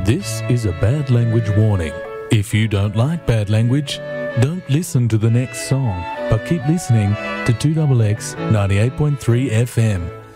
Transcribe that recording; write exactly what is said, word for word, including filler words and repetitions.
This is a bad language warning. If you don't like bad language, don't listen to the next song, but keep listening to two X X ninety-eight point three F M.